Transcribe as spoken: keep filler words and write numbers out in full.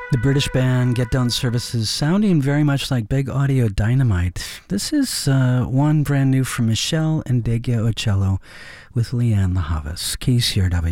The British band Get Down Services sounding very much like Big Audio Dynamite. This is uh, one brand new from Michelle and Degia Ocello with Leanne La Havas, K C R W.